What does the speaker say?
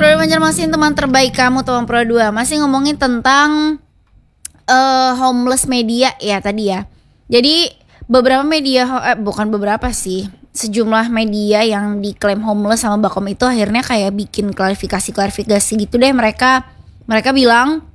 Pro Banjarmasin, teman terbaik kamu, teman Pro 2 masih ngomongin tentang homeless media ya tadi ya. Jadi beberapa media, bukan beberapa sih, sejumlah media yang diklaim homeless sama Bakom itu akhirnya kayak bikin klarifikasi gitu deh. Mereka bilang